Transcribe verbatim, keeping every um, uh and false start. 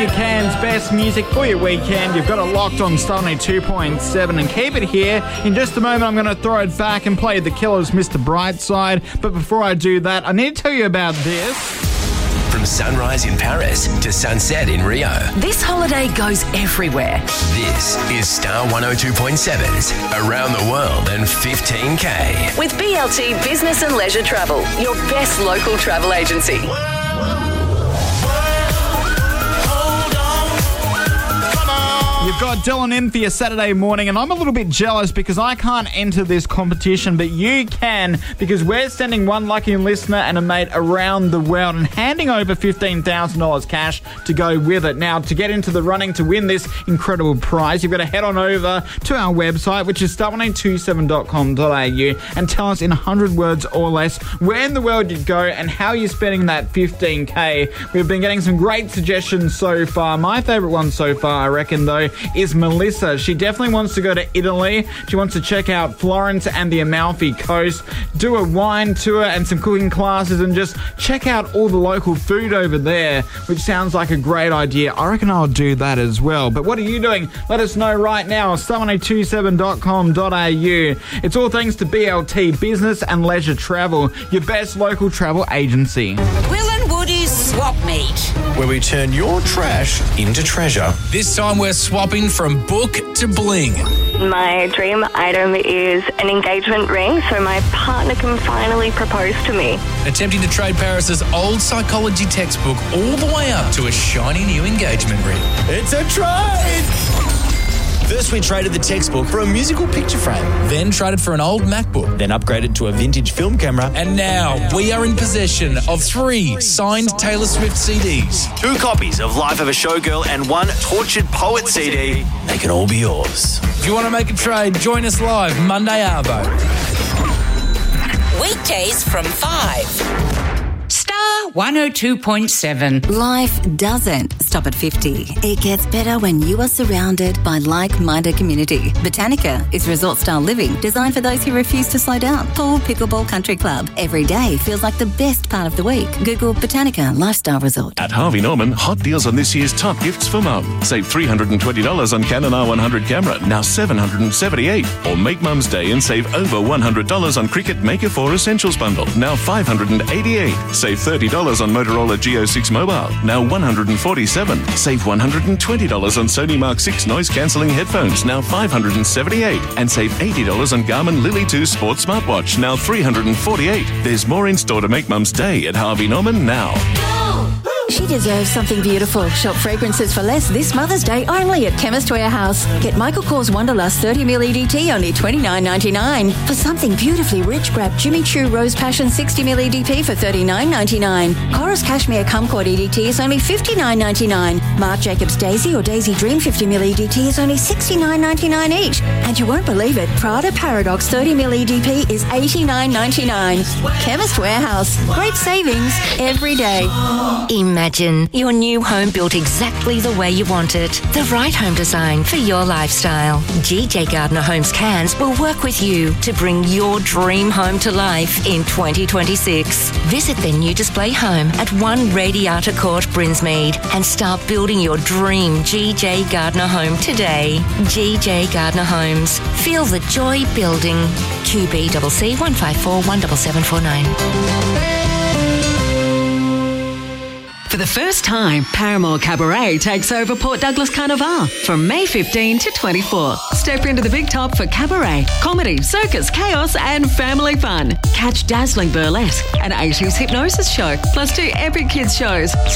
your cans, best music for your weekend. You've got it locked on Star ninety-two point seven and keep it here. In just a moment, I'm going to throw it back and play The Killers' Mister Brightside. But before I do that, I need to tell you about this. From sunrise in Paris to sunset in Rio. This holiday goes everywhere. This is Star one oh two point seven's Around the World in fifteen K. With B L T Business and Leisure Travel, your best local travel agency. You've got Dylan in for your Saturday morning, and I'm a little bit jealous because I can't enter this competition, but you can, because we're sending one lucky listener and a mate around the world and handing over fifteen thousand dollars cash to go with it. Now, to get into the running to win this incredible prize, you've got to head on over to our website, which is star one eight two seven dot com dot a u, and tell us in one hundred words or less where in the world you'd go and how you're spending that fifteen K. We've been getting some great suggestions so far. My favourite one so far, I reckon, though, is Melissa. She definitely wants to go to Italy. She wants to check out Florence and the Amalfi Coast, do a wine tour and some cooking classes, and just check out all the local food over there, which sounds like a great idea. I reckon I'll do that as well. But what are you doing? Let us know right now. star one eight two seven dot com dot a u. It's all thanks to B L T Business and Leisure Travel, your best local travel agency. Will and Woody's Swap Meet, where we turn your trash into treasure. This time we're swapping from book to bling. My dream item is an engagement ring so my partner can finally propose to me. Attempting to trade Paris's old psychology textbook all the way up to a shiny new engagement ring. It's a trade! First, we traded the textbook for a musical picture frame. Then traded for an old MacBook. Then upgraded to a vintage film camera. And now we are in possession of three signed Taylor Swift C Ds. Two copies of Life of a Showgirl and one Tortured Poet C D. They can all be yours. If you want to make a trade, join us live Monday Arvo. weekdays from five. Star one oh two point seven. Life doesn't stop at fifty. It gets better when you are surrounded by like-minded community. Botanica is resort-style living designed for those who refuse to slow down. Pool, pickleball, country club. Every day feels like the best part of the week. Google Botanica Lifestyle Resort. At Harvey Norman, hot deals on this year's top gifts for mum. Save three hundred twenty dollars on Canon R one hundred camera, now seven hundred seventy-eight dollars. Or make Mum's Day and save over one hundred dollars on Cricut Maker four Essentials bundle, now five hundred eighty-eight dollars. Save thirty dollars on Motorola Geo six Mobile, now one hundred forty-seven dollars. Save one hundred twenty dollars on Sony Mark six noise-cancelling headphones, now five hundred seventy-eight dollars. And save eighty dollars on Garmin Lily two Sports Smartwatch, now three hundred forty-eight dollars. There's more in store to make Mum's Day at Harvey Norman now. She deserves something beautiful. Shop fragrances for less this Mother's Day only at Chemist Warehouse. Get Michael Kors Wanderlust thirty milliliter E D T only twenty-nine ninety-nine. For something beautifully rich, grab Jimmy Choo Rose Passion sixty milliliter E D T for thirty-nine ninety-nine. Chorus Cashmere Kumquat E D T is only fifty-nine ninety-nine. Marc Jacobs Daisy or Daisy Dream fifty milliliter E D T is only sixty-nine ninety-nine each. And you won't believe it, Prada Paradox thirty milliliter E D T is eighty-nine ninety-nine. Chemist Warehouse. Great savings every day. Imagine your new home built exactly the way you want it. The right home design for your lifestyle. G J Gardner Homes Cairns will work with you to bring your dream home to life in twenty twenty-six. Visit their new display home at one Radiata Court, Brinsmead, and start building your dream G J Gardner home today. G J Gardner Homes. Feel the joy building. Q B C C one five four one seven seven four nine. For the first time, Paramore Cabaret takes over Port Douglas Carnival from May fifteenth to twenty-fourth. Step into the big top for cabaret, comedy, circus, chaos and family fun. Catch dazzling burlesque, an eighties hypnosis show, plus two epic kids shows.